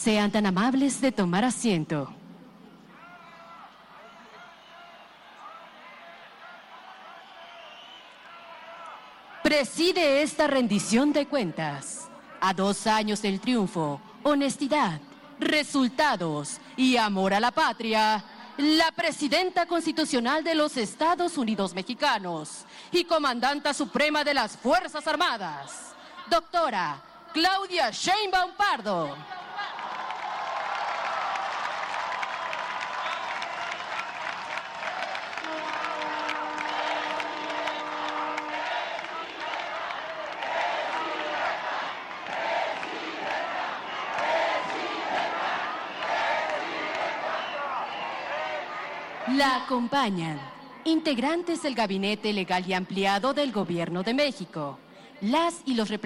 Sean tan amables de tomar asiento. Preside esta rendición de cuentas, a 2 años del triunfo, honestidad, resultados y amor a la patria, la Presidenta Constitucional de los Estados Unidos Mexicanos y Comandanta Suprema de las Fuerzas Armadas, doctora Claudia Sheinbaum Pardo. La acompañan integrantes del Gabinete Legal y Ampliado del Gobierno de México, las y los representantes